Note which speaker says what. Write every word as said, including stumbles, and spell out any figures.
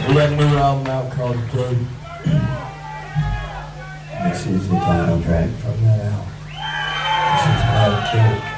Speaker 1: We got a new album out called Gate. This is the title track from that album. This is called Gate.